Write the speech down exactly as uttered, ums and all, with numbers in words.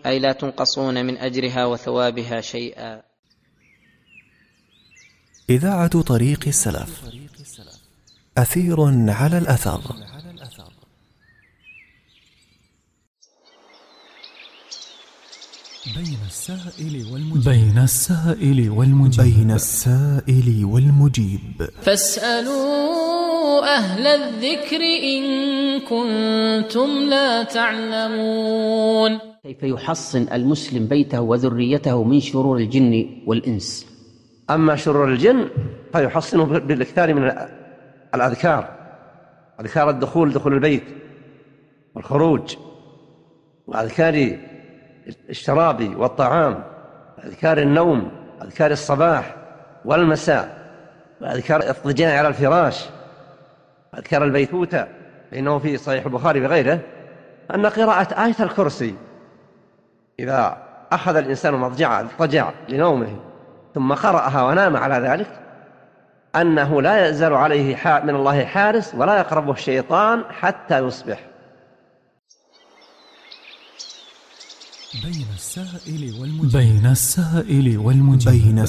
أي لا تنقصون من أجرها وثوابها شيئا. إذاعة طريق السلف، أثير على الأثر. بين السائل والمجيب بين السائل والمجيب بين السائل والمجيب فاسألوا أهل الذكر إن كنتم لا تعلمون. كيف يحصن المسلم بيته وذريته من شرور الجن والإنس؟ أما شرور الجن فيحصنه بالاكثار من الأذكار، أذكار الدخول دخول البيت والخروج، وأذكار الشراب والطعام، أذكار النوم، أذكار الصباح والمساء، وأذكار الاضطجاع على الفراش، أذكار البيتوتة. فإنه في صحيح البخاري وغيره أن قراءة آية الكرسي إذا أخذ الإنسان مضجعا اضطجع لنومه ثم قرأها ونام على ذلك أنه لا يزال عليه من الله حارس ولا يقربه الشيطان حتى يصبح. بين السائل والمجيب بين السائل والمجيب بين